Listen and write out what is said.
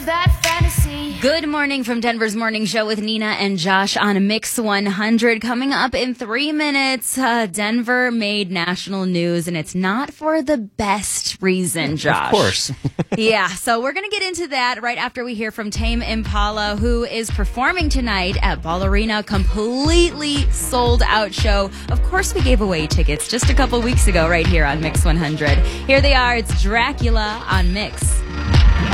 of that fantasy. Good morning from Denver's Morning Show with Nina and Josh on Mix 100. Coming up in 3 minutes, Denver made national news, and it's not for the best reason, Josh. Of course. Yeah, so we're going to get into that right after we hear from Tame Impala, who is performing tonight at Ball Arena. Completely sold out show. Of course, we gave away tickets just a couple weeks ago right here on Mix 100. Here they are. It's Dracula on Mix